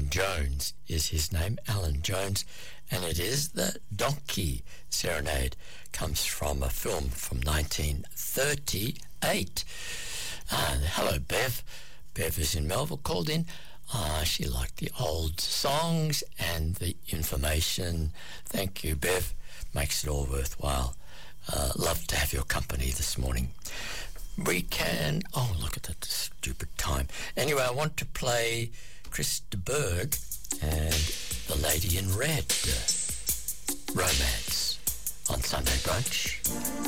Alan Jones is his name, Alan Jones, and it is the Donkey Serenade. Comes from a film from 1938. Hello, Bev. Bev is in Melville, called in. She liked the old songs and the information. Thank you, Bev. Makes it all worthwhile. Love to have your company this morning. We can... Oh, look at that stupid time. Anyway, I want to play Chris de Burgh and The Lady in Red, Romance, on Sunday Brunch.